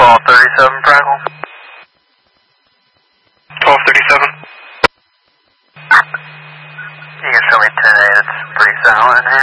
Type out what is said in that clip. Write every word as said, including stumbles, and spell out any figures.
twelve thirty-seven, Practical. twelve thirty-seven. You can show me ten eight, it's pretty silent in here.